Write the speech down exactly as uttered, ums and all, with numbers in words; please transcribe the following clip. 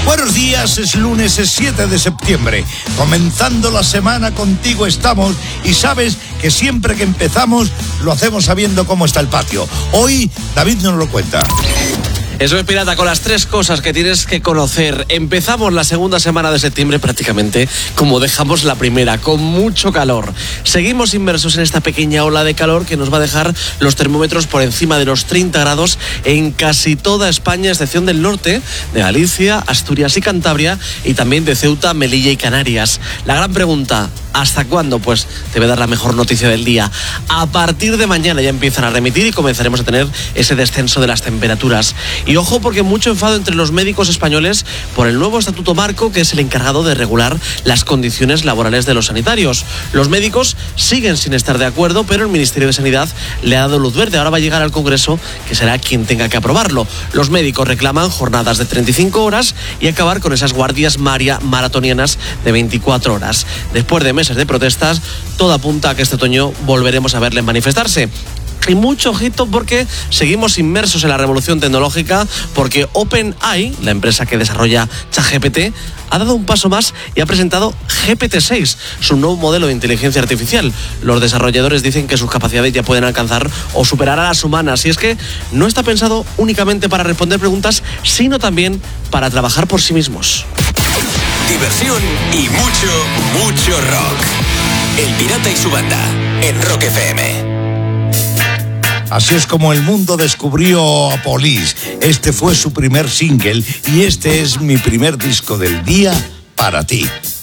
Buenos días, es lunes, es siete de septiembre. Comenzando la semana contigo estamos y sabes que siempre que empezamos lo hacemos sabiendo cómo está el patio. Hoy David nos lo cuenta. Eso es, pirata, con las tres cosas que tienes que conocer. Empezamos la segunda semana de septiembre prácticamente como dejamos la primera, con mucho calor. Seguimos inmersos en esta pequeña ola de calor que nos va a dejar los termómetros por encima de los treinta grados en casi toda España, a excepción del norte, de Galicia, Asturias y Cantabria, y también de Ceuta, Melilla y Canarias. La gran pregunta, ¿hasta cuándo? Pues te voy a dar la mejor noticia del día. A partir de mañana ya empiezan a remitir y comenzaremos a tener ese descenso de las temperaturas. Y ojo, porque mucho enfado entre los médicos españoles por el nuevo estatuto marco, que es el encargado de regular las condiciones laborales de los sanitarios. Los médicos siguen sin estar de acuerdo, pero el Ministerio de Sanidad le ha dado luz verde. Ahora va a llegar al Congreso, que será quien tenga que aprobarlo. Los médicos reclaman jornadas de treinta y cinco horas y acabar con esas guardias maria maratonianas de veinticuatro horas. Después de meses de protestas, todo apunta a que este otoño volveremos a verles manifestarse. Y mucho ojito, porque seguimos inmersos en la revolución tecnológica, porque OpenAI, la empresa que desarrolla ChatGPT, ha dado un paso más y ha presentado G P T seis, su nuevo modelo de inteligencia artificial. Los desarrolladores dicen que sus capacidades ya pueden alcanzar o superar a las humanas, y es que no está pensado únicamente para responder preguntas, sino también para trabajar por sí mismos. Diversión y mucho, mucho rock. El Pirata y su banda, en Rock F M. Así es como el mundo descubrió a Police. Este fue su primer single y este es mi primer disco del día para ti.